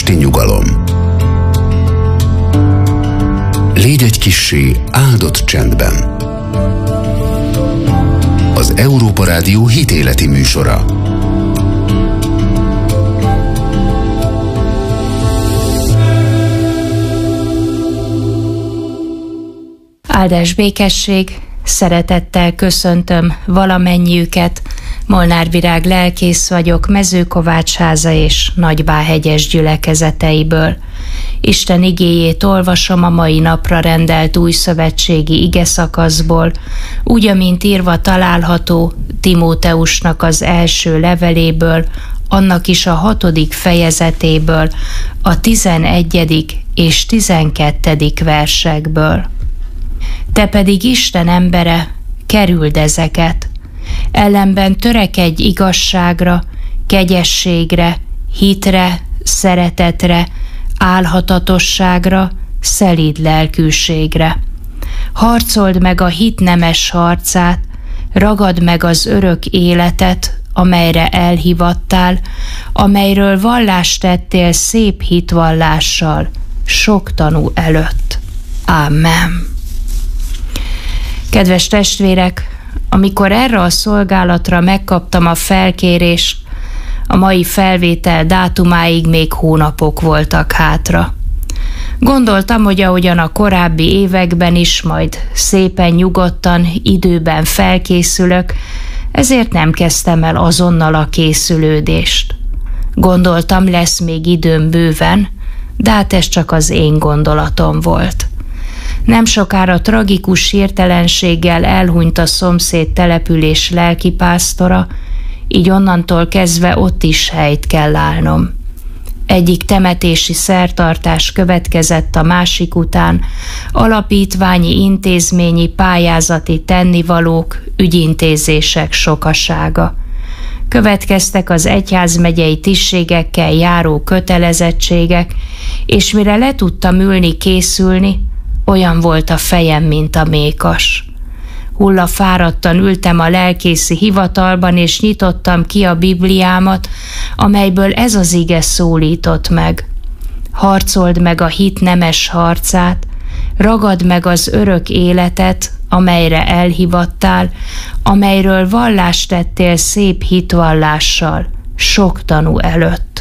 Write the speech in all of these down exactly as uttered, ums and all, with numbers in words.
esti nyugalom. Légy egy kissé áldott csendben. Az Európa Rádió hitéleti műsora. Áldás békesség, szeretettel köszöntöm valamennyiüket. Molnár Virág lelkész vagyok, Mezőkovácsháza és Nagybáhegyes gyülekezeteiből. Isten igéjét olvasom a mai napra rendelt újszövetségi igeszakaszból, úgy, amint írva található Timóteusnak az első leveléből, annak is a hatodik fejezetéből, a tizenegyedik és tizenkettedik versekből. Te pedig Isten embere, kerüld ezeket, ellenben törekedj igazságra, kegyességre, hitre, szeretetre, álhatatosságra, szelíd lelkűségre. Harcold meg a hit nemes harcát, ragad meg az örök életet, amelyre elhivattál, amelyről vallást tettél szép hitvallással, sok tanú előtt. Ámen. Kedves testvérek, amikor erre a szolgálatra megkaptam a felkérést, a mai felvétel dátumáig még hónapok voltak hátra. Gondoltam, hogy ahogyan a korábbi években is majd szépen nyugodtan, időben felkészülök, ezért nem kezdtem el azonnal a készülődést. Gondoltam, lesz még időm bőven, de hát ez csak az én gondolatom volt. Nem sokára tragikus hirtelenséggel elhunyt a szomszéd település lelkipásztora, így onnantól kezdve ott is helyt kell állnom. Egyik temetési szertartás következett a másik után, alapítványi, intézményi, pályázati tennivalók, ügyintézések sokasága. Következtek az egyházmegyei tisztségekkel járó kötelezettségek, és mire le tudtam ülni, készülni, olyan volt a fejem, mint a mékas. Hullafáradtan ültem a lelkészi hivatalban, és nyitottam ki a Bibliámat, amelyből ez az ige szólított meg. Harcold meg a hit nemes harcát, ragad meg az örök életet, amelyre elhivattál, amelyről vallást tettél szép hitvallással, sok tanú előtt.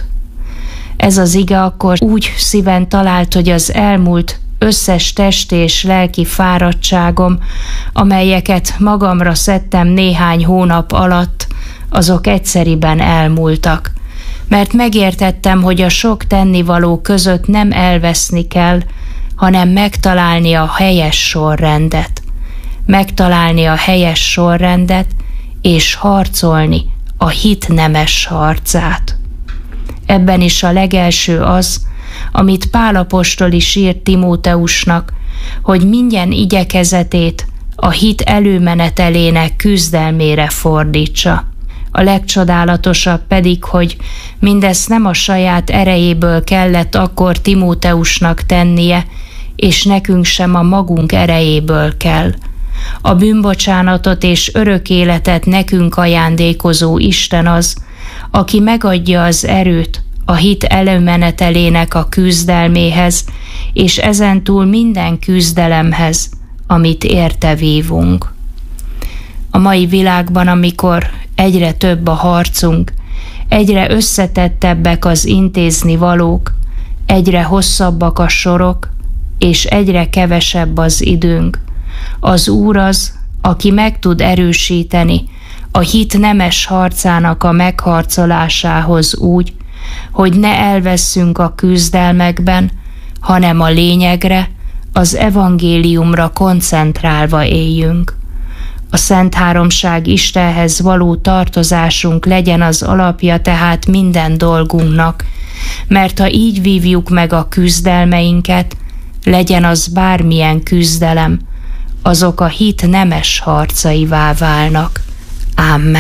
Ez az ige akkor úgy szíven talált, hogy az elmúlt összes testi és lelki fáradtságom, amelyeket magamra szedtem néhány hónap alatt, azok egyszeriben elmúltak, mert megértettem, hogy a sok tennivaló között nem elveszni kell, hanem megtalálni a helyes sorrendet. Megtalálni a helyes sorrendet, és harcolni a hit nemes harcát. Ebben is a legelső az, amit Pál apostol is írt Timóteusnak, hogy minden igyekezetét a hit előmenetelének küzdelmére fordítsa. A legcsodálatosabb pedig, hogy mindezt nem a saját erejéből kellett akkor Timóteusnak tennie, és nekünk sem a magunk erejéből kell. A bűnbocsánatot és örök életet nekünk ajándékozó Isten az, aki megadja az erőt a hit előmenetelének a küzdelméhez, és ezentúl minden küzdelemhez, amit érte vívunk. A mai világban, amikor egyre több a harcunk, egyre összetettebbek az intézni valók, egyre hosszabbak a sorok, és egyre kevesebb az időnk, az Úr az, aki meg tud erősíteni a hit nemes harcának a megharcolásához úgy, hogy ne elvesszünk a küzdelmekben, hanem a lényegre, az evangéliumra koncentrálva éljünk. A Szent Háromság Istenhez való tartozásunk legyen az alapja tehát minden dolgunknak, mert ha így vívjuk meg a küzdelmeinket, legyen az bármilyen küzdelem, azok a hit nemes harcaivá válnak. Ámen.